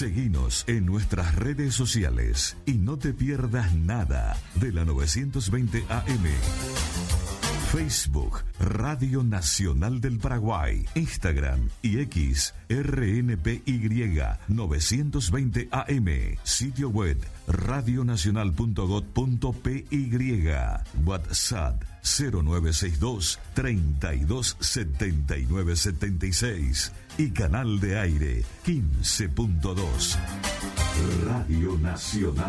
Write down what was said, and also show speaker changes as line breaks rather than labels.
Seguinos en nuestras redes sociales y no te pierdas nada de la 920 AM. Facebook, Radio Nacional del Paraguay, Instagram y X, RNPY 920 AM, sitio web radionacional.gov.py, WhatsApp 0962 32 79 76 y canal de aire 15.2. Radio Nacional.